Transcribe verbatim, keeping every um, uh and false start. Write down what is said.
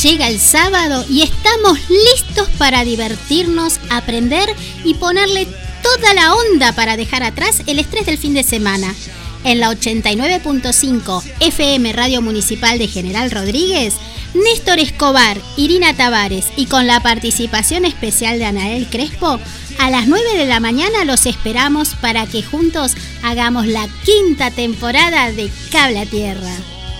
llega el sábado y estamos listos para divertirnos, aprender y ponerle toda la onda para dejar atrás el estrés del fin de semana. En la ochenta y nueve punto cinco F M Radio Municipal de General Rodríguez, Néstor Escobar, Irina Tavares y con la participación especial de Anael Crespo, a las nueve de la mañana los esperamos para que juntos hagamos la quinta temporada de Cable a Tierra.